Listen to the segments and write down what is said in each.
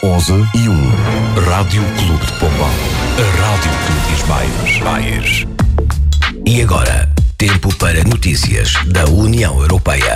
11 e 1. Rádio Clube de Pombal. A rádio que diz mais. E agora, tempo para notícias da União Europeia.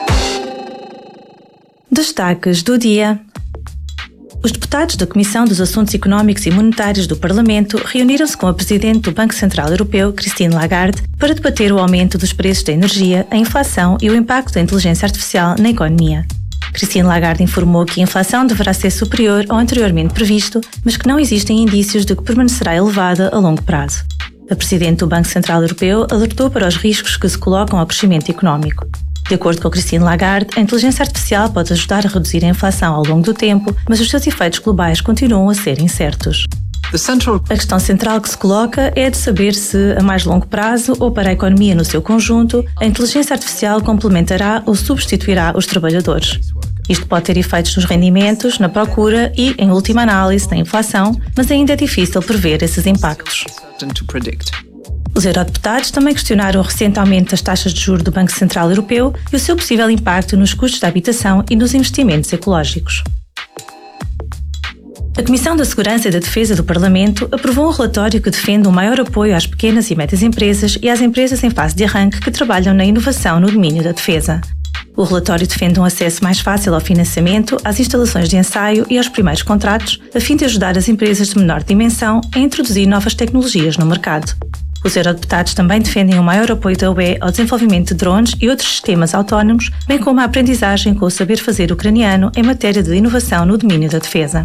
Destaques do dia. Os deputados da Comissão dos Assuntos Económicos e Monetários do Parlamento reuniram-se com a Presidente do Banco Central Europeu, Christine Lagarde, para debater o aumento dos preços da energia, a inflação e o impacto da inteligência artificial na economia. Christine Lagarde informou que a inflação deverá ser superior ao anteriormente previsto, mas que não existem indícios de que permanecerá elevada a longo prazo. A Presidente do Banco Central Europeu alertou para os riscos que se colocam ao crescimento económico. De acordo com Christine Lagarde, a inteligência artificial pode ajudar a reduzir a inflação ao longo do tempo, mas os seus efeitos globais continuam a ser incertos. A questão central que se coloca é a de saber se, a mais longo prazo ou para a economia no seu conjunto, a inteligência artificial complementará ou substituirá os trabalhadores. Isto pode ter efeitos nos rendimentos, na procura e, em última análise, na inflação, mas ainda é difícil prever esses impactos. Os eurodeputados também questionaram o recente aumento das taxas de juros do Banco Central Europeu e o seu possível impacto nos custos da habitação e nos investimentos ecológicos. A Comissão da Segurança e da Defesa do Parlamento aprovou um relatório que defende um maior apoio às pequenas e médias empresas e às empresas em fase de arranque que trabalham na inovação no domínio da defesa. O relatório defende um acesso mais fácil ao financiamento, às instalações de ensaio e aos primeiros contratos, a fim de ajudar as empresas de menor dimensão a introduzir novas tecnologias no mercado. Os eurodeputados também defendem um maior apoio da UE ao desenvolvimento de drones e outros sistemas autónomos, bem como a aprendizagem com o saber fazer ucraniano em matéria de inovação no domínio da defesa.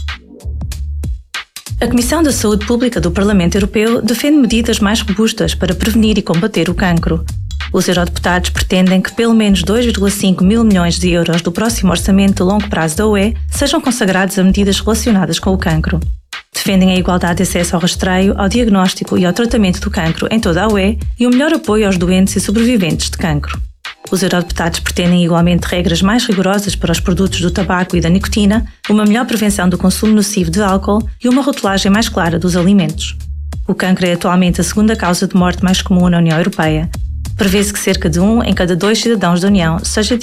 A Comissão da Saúde Pública do Parlamento Europeu defende medidas mais robustas para prevenir e combater o cancro. Os eurodeputados pretendem que pelo menos 2,5 mil milhões de euros do próximo orçamento de longo prazo da UE sejam consagrados a medidas relacionadas com o cancro. Defendem a igualdade de acesso ao rastreio, ao diagnóstico e ao tratamento do cancro em toda a UE e o melhor apoio aos doentes e sobreviventes de cancro. Os eurodeputados pretendem igualmente regras mais rigorosas para os produtos do tabaco e da nicotina, uma melhor prevenção do consumo nocivo de álcool e uma rotulagem mais clara dos alimentos. O cancro é atualmente a segunda causa de morte mais comum na União Europeia. Prevê-se que cerca de 1 em cada 2 cidadãos da União seja